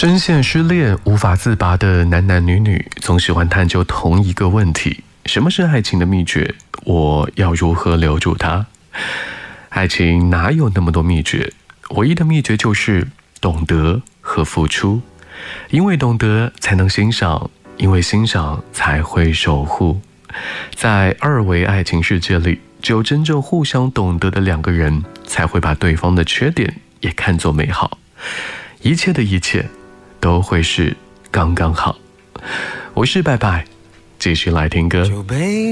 深陷失恋无法自拔的男男女女，总喜欢探究同一个问题：什么是爱情的秘诀？我要如何留住它？爱情哪有那么多秘诀？唯一的秘诀就是懂得和付出。因为懂得才能欣赏，因为欣赏才会守护。在二维爱情世界里，只有真正互相懂得的两个人，才会把对方的缺点也看作美好。一切的一切都会是刚刚好。我是拜拜，继续来听歌。